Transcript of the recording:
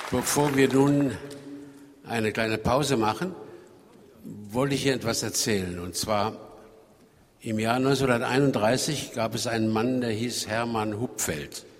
Bevor wir nun eine kleine Pause machen, wollte ich hier etwas erzählen. Und zwar im Jahr 1931 gab es einen Mann, der hieß Hermann Hupfeld.